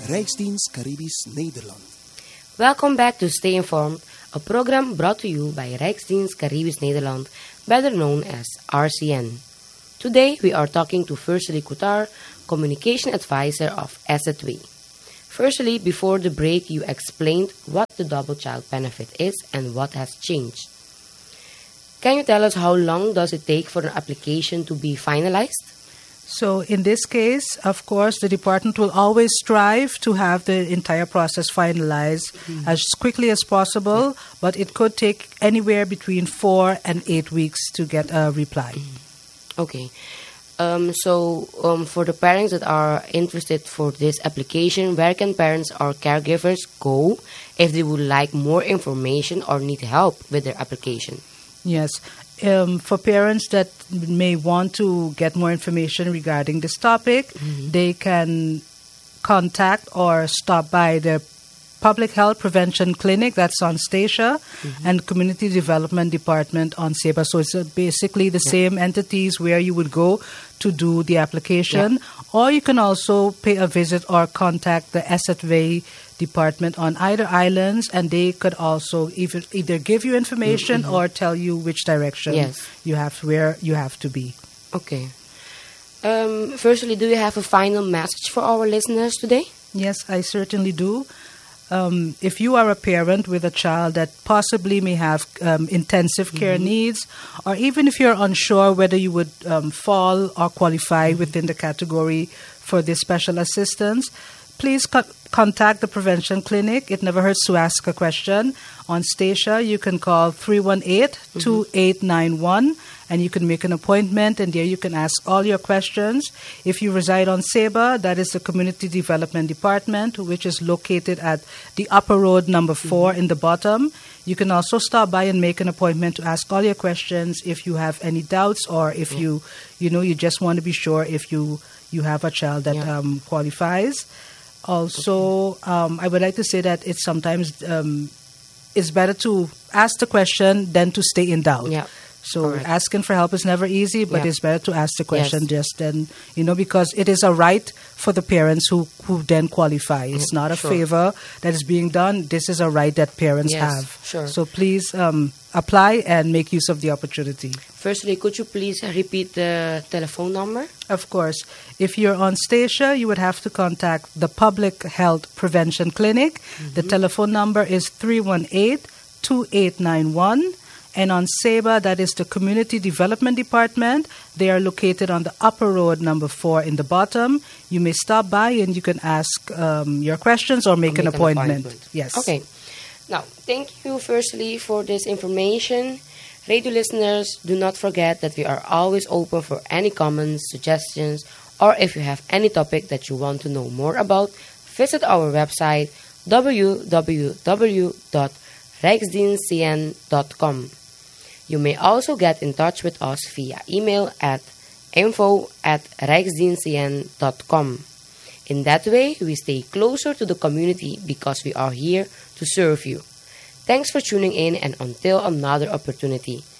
Rijksdienst Caribisch Nederland. Welcome back to Stay Informed, a program brought to you by Rijksdienst Caribisch Nederland, better known as RCN. Today we are talking to Firstly Coutar, Communication Advisor of Assetway. Firstly, before the break you explained what the double child benefit is and what has changed. Can you tell us how long does it take for an application to be finalized? So in this case, of course, the department will always strive to have the entire process finalized as quickly as possible, but it could take anywhere between 4 and 8 weeks to get a reply. Okay. So for the parents that are interested for this application, where can parents or caregivers go if they would like more information or need help with their application? Yes. For parents that may want to get more information regarding this topic, they can contact or stop by the Public Health Prevention Clinic, that's on Statia, and Community Development Department on Seba. So it's basically the same entities where you would go to do the application. Or you can also pay a visit or contact the Assetway department on either islands, and they could also either give you information or tell you which direction where you have to be. Okay. Firstly, do you have a final message for our listeners today? Yes, I certainly do. If you are a parent with a child that possibly may have intensive care needs, or even if you're unsure whether you would fall or qualify within the category for this special assistance, please contact the Prevention Clinic. It never hurts to ask a question. On Statia, you can call 318-2891, and you can make an appointment, and there you can ask all your questions. If you reside on Seba, that is the Community Development Department, which is located at the Upper Road number 4 in the bottom. You can also stop by and make an appointment to ask all your questions if you have any doubts, or if you just want to be sure if you have a child that qualifies. Also, I would like to say that it's sometimes it's better to ask the question than to stay in doubt. Yeah. So asking for help is never easy, but it's better to ask the question just then, because it is a right for the parents who then qualify. It's not a favor that is being done. This is a right that parents have. Sure. So please apply and make use of the opportunity. Firstly, could you please repeat the telephone number? Of course. If you're on Statia, you would have to contact the Public Health Prevention Clinic. The telephone number is 318-2891. And on Seba, that is the Community Development Department. They are located on the Upper Road number 4 in the bottom. You may stop by and you can ask your questions or make an appointment. Yes. Okay. Now, thank you firstly for this information. Radio listeners, do not forget that we are always open for any comments, suggestions, or if you have any topic that you want to know more about, visit our website www.rijksdienstcn.com. You may also get in touch with us via email at info@rijksdienstcn.com. In that way, we stay closer to the community because we are here to serve you. Thanks for tuning in, and until another opportunity,